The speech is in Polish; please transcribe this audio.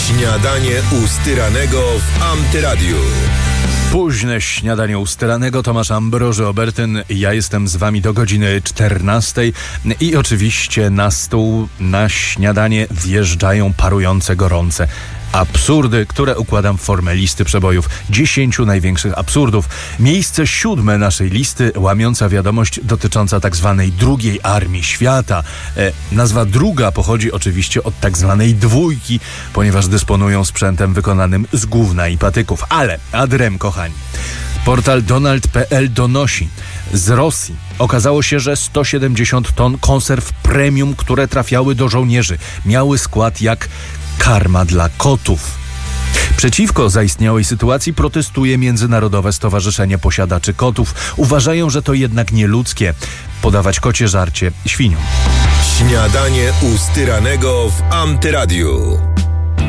Śniadanie u Styranego w Antyradiu. Późne śniadanie u Styranego, Tomasz Ambroży Obertyn. Ja jestem z wami do godziny 14 i oczywiście na stół, na śniadanie wjeżdżają parujące, gorące absurdy, które układam w formę listy przebojów 10 największych absurdów. Miejsce 7 naszej listy, łamiąca wiadomość dotycząca tak zwanej drugiej armii świata. Nazwa druga pochodzi oczywiście od tak zwanej dwójki, ponieważ dysponują sprzętem wykonanym z gówna i patyków. Ale adrem, kochani. Portal Donald.pl donosi: z Rosji okazało się, że 170 ton konserw premium, które trafiały do żołnierzy, miały skład jak karma dla kotów. Przeciwko zaistniałej sytuacji protestuje Międzynarodowe Stowarzyszenie Posiadaczy Kotów. Uważają, że to jednak nieludzkie podawać kocie żarcie świniom. Śniadanie u Styranego w Antyradiu.